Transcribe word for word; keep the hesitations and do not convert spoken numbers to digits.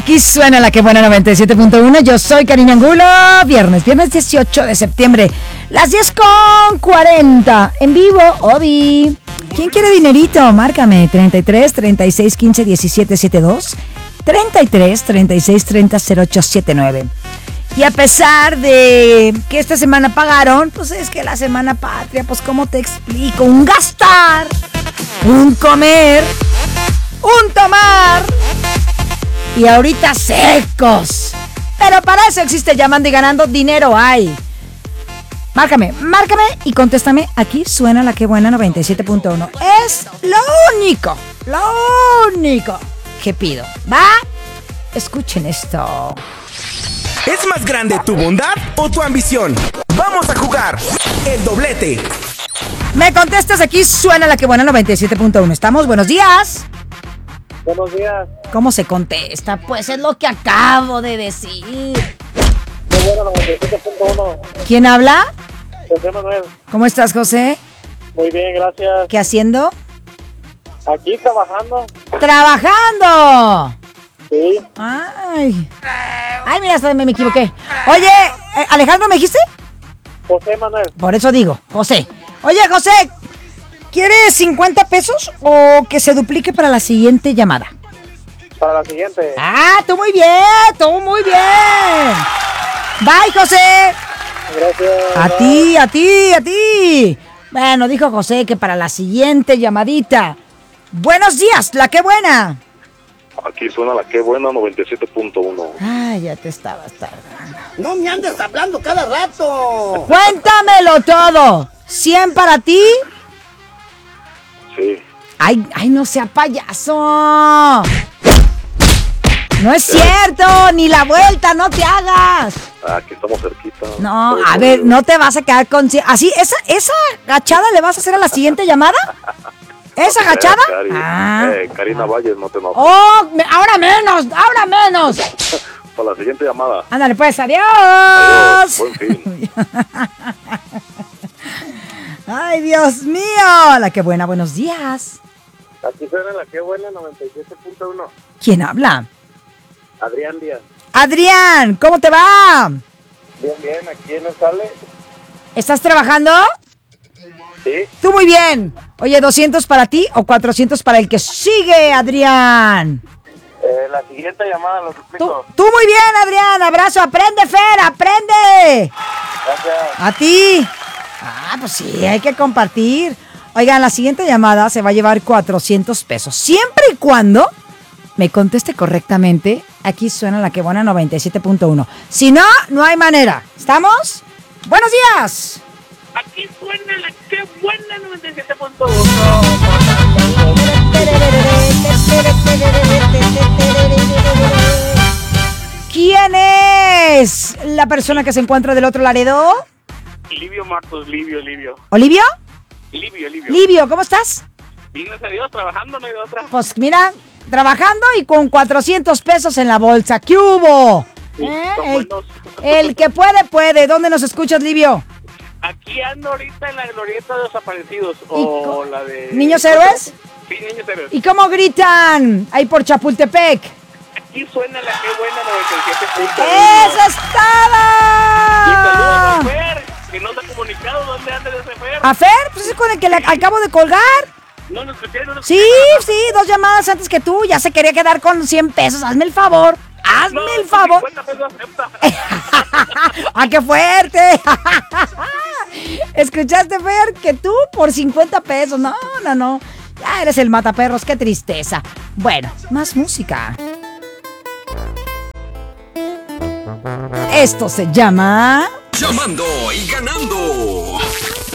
Aquí suena la que buena noventa y siete punto uno. Yo soy Karina Angulo. Viernes, viernes dieciocho de septiembre. Las diez con cuarenta. En vivo, Obi. ¿Quién quiere dinerito? Márcame. treinta y tres, treinta y seis, quince, diecisiete, setenta y dos. treinta y tres, treinta y seis, treinta, cero ocho setenta y nueve. Y a pesar de que esta semana pagaron, pues es que la semana patria, pues ¿cómo te explico? Un gastar, un comer, un tomar y ahorita secos. Pero para eso existe Llamando y Ganando, dinero hay. Márcame, márcame y contéstame. Aquí suena la que buena noventa y siete punto uno. Es lo único, lo único que pido. ¿Va? Escuchen esto. ¿Es más grande tu bondad o tu ambición? Vamos a jugar el doblete. Me contestas, aquí suena la que buena noventa y siete punto uno. ¿Estamos? Buenos días. Buenos días. ¿Cómo se contesta? Pues es lo que acabo de decir. Qué bueno, noventa y siete punto uno. ¿Quién habla? José Manuel. ¿Cómo estás, José? Muy bien, gracias. ¿Qué haciendo? Aquí trabajando. ¡Trabajando! Sí. Ay. Ay, mira, hasta me, me equivoqué. Oye, eh, Alejandro, ¿me dijiste? José Manuel. Por eso digo, José. Oye, José, ¿quieres cincuenta pesos o que se duplique para la siguiente llamada? Para la siguiente. Ah, tú muy bien, tú muy bien. Bye, José. Gracias. A ti, a ti, a ti. Bueno, dijo José que para la siguiente llamadita. Buenos días, la que buena. Aquí suena la que buena noventa y siete punto uno. Ay, ya te estabas tardando. No me andes hablando cada rato. Cuéntamelo todo. ¿cien para ti? Sí. Ay, ay, no sea payaso. No es cierto, ni la vuelta, no te hagas. Aquí estamos cerquita. No, Estoy a con ver, el- no te vas a quedar con... Así, esa, esa gachada le vas a hacer a la siguiente llamada. ¿Esa Eh, gachada? Cari, Ah. eh, Karina Valles, no te enojes. Oh, me- ahora menos, ahora menos. Para la siguiente llamada. Ándale pues, adiós. Adiós, buen fin. Ay, Dios mío. La que buena, buenos días. Aquí suena la que buena noventa y siete punto uno. ¿Quién habla? Adrián Díaz. Adrián, ¿cómo te va? Bien, bien. ¿Aquí en el sale? ¿Estás trabajando? Sí. Tú muy bien. Oye, ¿doscientos para ti o cuatrocientos para el que sigue, Adrián? Eh, la siguiente llamada lo Tú, explico. tú muy bien, Adrián. Abrazo. Aprende, Fer, aprende. Gracias. A ti. Ah, pues sí, hay que compartir. Oigan, la siguiente llamada se va a llevar cuatrocientos pesos. Siempre y cuando me conteste correctamente. Aquí suena la que buena noventa y siete punto uno. Si no, no hay manera. ¿Estamos? Buenos días. Aquí suena la que buena noventa y siete punto uno. ¿Quién es la persona que se encuentra del otro Laredo? Livio Marcos, Livio, Livio. ¿Olivio? Livio, Livio. Livio, ¿cómo estás? Bien, gracias a Dios, trabajando, no hay de otra. Pues mira, trabajando y con cuatrocientos pesos en la bolsa. ¿Qué hubo? Sí, ¿Eh? son El, buenos. el que puede, puede. ¿Dónde nos escuchas, Livio? Aquí ando ahorita en la glorieta de desaparecidos. O co- la de... ¿Niños héroes? Sí, Niños Héroes. ¿Y cómo gritan ahí por Chapultepec? Aquí suena la que buena noventa y siete punto uno. ¡Eso es Y saludos a todo! Fer, que no se ha comunicado. ¿Dónde anda ese Fer? ¿A Fer? Pues es con el que le acabo de colgar. No lo escuché, no lo Sí, escuché. sí, dos llamadas antes que tú. Ya se quería quedar con cien pesos. Hazme el favor. Hazme No, el favor. cincuenta pesos acepta. ¡Ah, qué fuerte! ¿Escuchaste, Fer? Que tú por cincuenta pesos. No, no, no. Ya eres el mataperros. Qué tristeza. Bueno, más música. Esto se llama... Llamando y ganando.